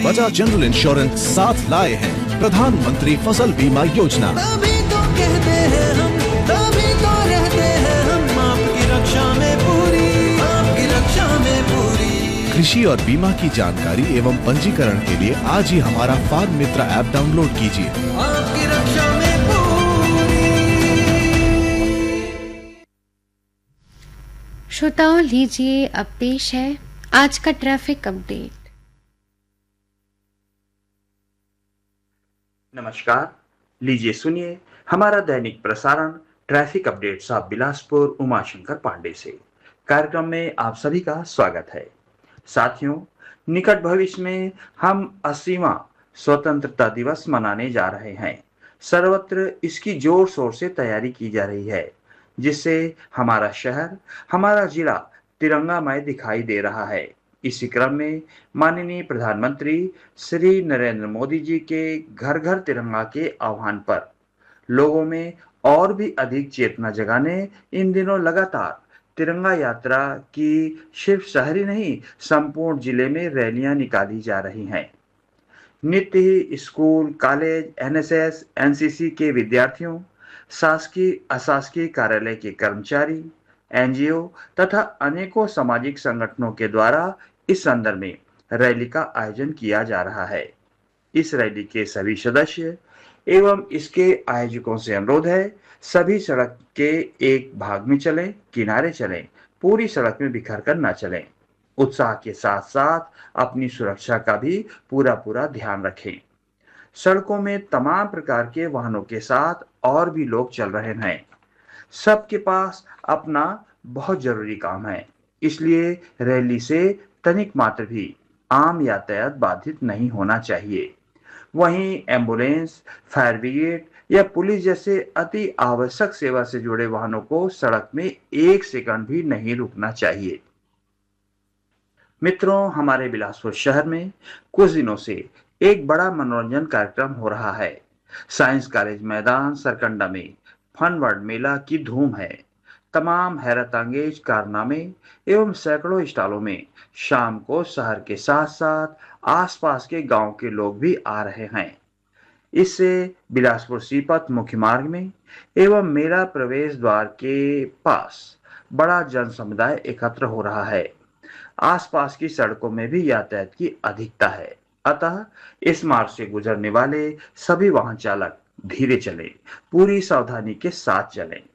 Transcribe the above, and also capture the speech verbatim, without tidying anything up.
Bajaj general insurance साथ लाए हैं प्रधानमंत्री फसल बीमा योजना। तभी तो कहते हैं हम, तभी तो रहते हैं हम आपकी रक्षा में पूरी, आपकी रक्षा में पूरी। कृषि और बीमा की जानकारी एवं पंजीकरण के लिए आज ही हमारा फार्म मित्र ऐप डाउनलोड कीजिए। आपकी रक्षा में पूरी। श्रोताओं, लीजिए अब पेश है आज का ट्रैफिक अपडेट। नमस्कार, लीजिए सुनिए हमारा दैनिक प्रसारण ट्रैफिक अपडेट साहब बिलासपुर उमाशंकर पांडे से। कार्यक्रम में आप सभी का स्वागत है। साथियों, निकट भविष्य में हम अस्सीवां स्वतंत्रता दिवस मनाने जा रहे हैं। सर्वत्र इसकी जोर शोर से तैयारी की जा रही है, जिससे हमारा शहर, हमारा जिला तिरंगामय दिखाई दे रहा है। इसी क्रम में माननीय प्रधानमंत्री श्री नरेंद्र मोदी जी के घर घर तिरंगा के आह्वान पर लोगों में और भी अधिक चेतना जगाने इन दिनों लगातार तिरंगा यात्रा की सिर्फ शहरी नहीं, संपूर्ण जिले में रैलियां निकाली जा रही हैं। नित्य ही school, college, N S S, N C सी के विद्यार्थियों, शासकीय अशासकीय कार्यालय के कर्मचारी, एन जी ओ तथा अनेकों सामाजिक संगठनों के द्वारा इस संदर्भ में रैली का आयोजन किया जा रहा है। इस रैली के सभी सदस्य एवं इसके आयोजकों से अनुरोध है, सभी सड़क के एक भाग में चलें, किनारे चलें, पूरी सड़क में बिखर कर न चलें। उत्साह के साथ साथ अपनी सुरक्षा का भी पूरा पूरा ध्यान रखें। सड़कों में तमाम प्रकार के वाहनों के साथ और भी लोग चल रहे हैं। सबके पास अपना बहुत जरूरी काम है, इसलिए रैली से तनिक मात्र भी आम यातायात बाधित नहीं होना चाहिए। वहीं एम्बुलेंस, फायर ब्रिगेड या पुलिस जैसे अति आवश्यक सेवा से जुड़े वाहनों को सड़क में एक सेकंड भी नहीं रुकना चाहिए। मित्रों, हमारे बिलासपुर शहर में कुछ दिनों से एक बड़ा मनोरंजन कार्यक्रम हो रहा है। साइंस कॉलेज मैदान सरकंडा में फन वर्ल्ड मेला की धूम है। तमाम हैरत अंगेज कारनामे एवं सैकड़ों स्टॉलों में शाम को शहर के साथ साथ आसपास के गांव के लोग भी आ रहे हैं। इससे बिलासपुर सीपत मुख्य मार्ग में एवं मेला प्रवेश द्वार के पास बड़ा जन समुदाय एकत्र हो रहा है। आसपास की सड़कों में भी यातायात की अधिकता है, अतः इस मार्ग से गुजरने वाले सभी वाहन चालक धीरे चलें, पूरी सावधानी के साथ चलें।